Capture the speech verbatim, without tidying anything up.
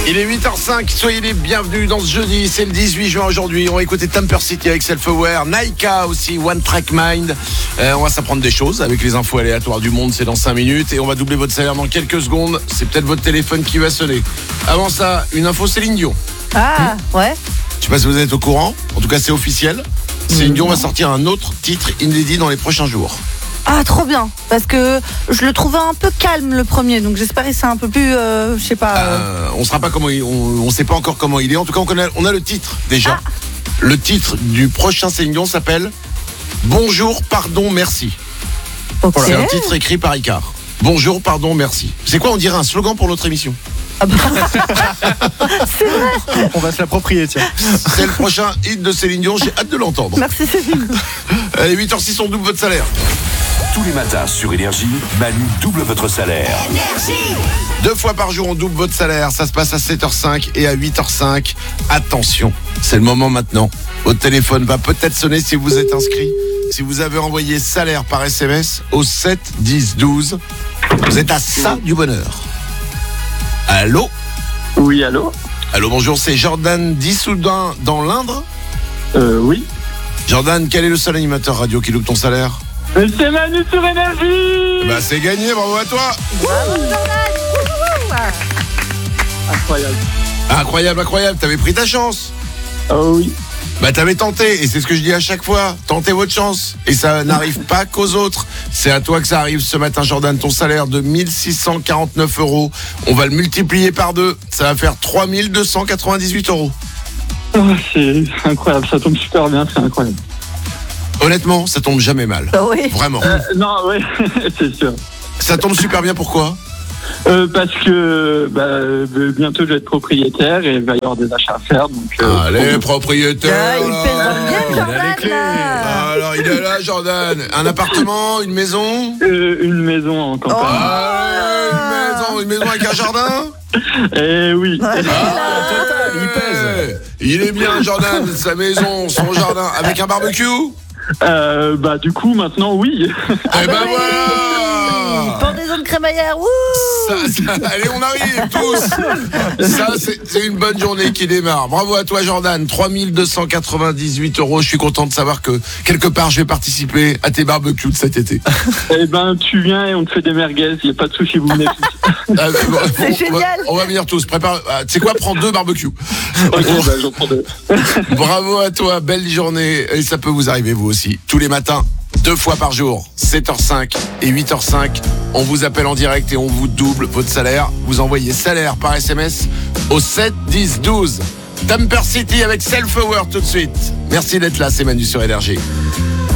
Il est huit heures cinq, soyez les bienvenus dans ce jeudi, c'est le dix-huit juin aujourd'hui. On va écouter Temper City avec Self-Aware, Naika aussi, One Track Mind. Euh, on va s'apprendre des choses avec les infos aléatoires du monde, c'est dans cinq minutes. Et on va doubler votre salaire dans quelques secondes. C'est peut-être votre téléphone qui va sonner. Avant ça, une info Céline Dion. Ah, mmh. ouais. Je sais pas si vous êtes au courant, en tout cas c'est officiel. Céline Dion va sortir un autre titre inédit dans les prochains jours. Ah, trop bien, parce que je le trouvais un peu calme le premier, donc j'espère que c'est un peu plus, euh, je sais pas. Euh... Euh, on sera pas comment il, on, on sait pas encore comment il est. En tout cas, on connaît, on a le titre déjà. Ah. Le titre du prochain Céline Dion s'appelle Bonjour, pardon, merci. Okay. C'est un titre écrit par Icare. Bonjour, pardon, merci. C'est quoi, on dirait un slogan pour notre émission? Ah bah. C'est vrai. On va se l'approprier, tiens. C'est le prochain hit de Céline Dion, j'ai hâte de l'entendre. Merci Céline. Allez, huit heures six, on double votre salaire. Tous les matins sur Énergie, Manu double votre salaire. Énergie. Deux fois par jour, on double votre salaire. Ça se passe à sept heures cinq et à huit heures cinq. Attention, c'est le moment maintenant. Votre téléphone va peut-être sonner si vous êtes inscrit. Si vous avez envoyé salaire par S M S au sept dix douze, vous êtes à ça du bonheur. Allô? Oui, allô? Allô, bonjour, c'est Jordan d'Issoudun dans l'Indre? Euh, oui. Jordan, quel est le seul animateur radio qui loupe ton salaire? C'est Manu sur Énergie. Bah c'est gagné, bravo à toi. Bravo Jordan. Incroyable. Incroyable, incroyable, t'avais pris ta chance. Oh oui. Bah t'avais tenté, et c'est ce que je dis à chaque fois, tentez votre chance. Et ça n'arrive pas qu'aux autres. C'est à toi que ça arrive ce matin, Jordan. Ton salaire de mille six cent quarante-neuf euros, on va le multiplier par deux. Ça va faire trois mille deux cent quatre-vingt-dix-huit euros. Oh, c'est incroyable, ça tombe super bien, c'est incroyable. Honnêtement, ça tombe jamais mal. Oh oui. Vraiment. Euh, non, oui, c'est sûr. Ça tombe super bien, pourquoi? Euh, parce que bah, euh, bientôt je vais être propriétaire et il va y avoir des achats à faire. Donc, euh, Allez, pour... propriétaire. Ah, il pèse dans le game, Jordan. Ah, alors, il est là, Jordan. Un appartement, une maison euh, Une maison en campagne. Oh. Ah, une maison, une maison avec un jardin. Eh oui. Ah, total, il pèse. Il est bien, Jordan, sa maison, son jardin, avec un barbecue. Euh, bah du coup maintenant oui. Eh ben voilà. Pendaison de crémaillère. Wouh. Ça, ça, allez, on arrive tous. Ça, c'est, c'est une bonne journée qui démarre. Bravo à toi, Jordan. trois mille deux cent quatre-vingt-dix-huit euros. Je suis content de savoir que quelque part, je vais participer à tes barbecues de cet été. Eh ben, tu viens et on te fait des merguez. Il n'y a pas de souci, vous venez tous. Ah, bon, c'est on, génial. On va, on va venir tous. Prépare. Ah, tu sais quoi, prends deux barbecues. Ok, bah, j'en prends deux. Bravo à toi. Belle journée. Et ça peut vous arriver, vous aussi. Tous les matins, deux fois par jour, sept heures cinq et huit heures cinq. On vous appelle en direct et on vous double votre salaire. Vous envoyez salaire par S M S au sept dix douze. Temper City avec Self-Aware tout de suite. Merci d'être là, c'est Manu sur Énergie.